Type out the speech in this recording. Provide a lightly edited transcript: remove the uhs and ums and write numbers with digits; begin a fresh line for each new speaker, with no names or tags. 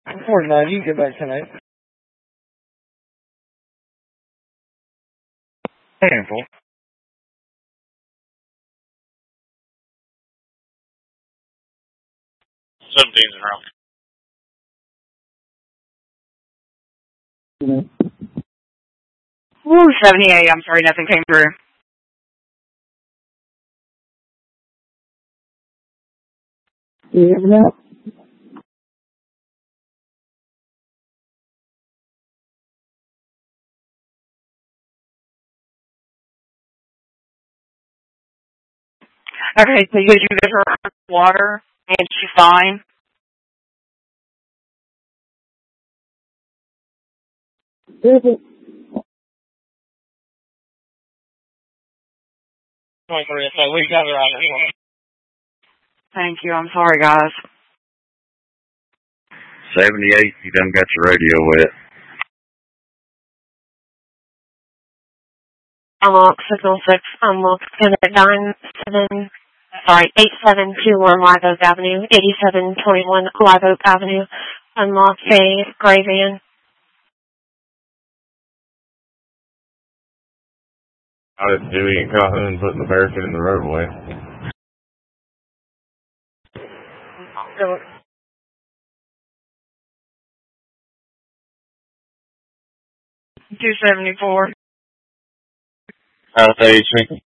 49, you can get back tonight. Handful.
Seventeen's around.
Ooh, 78. I'm sorry, nothing came through.
You hear me now?
Okay, so you give her water, and she's fine.
Perfect.
23, so we got her out of here.
Thank you. I'm sorry, guys.
78, you done got your radio wet.
Unlock signal 6, unlock at 8721 Live Oak Avenue, 8721 Live Oak Avenue, unlock a gray van.
How did Dewey and Calhoun putting the barricade in the roadway?
$274.
How's AHC?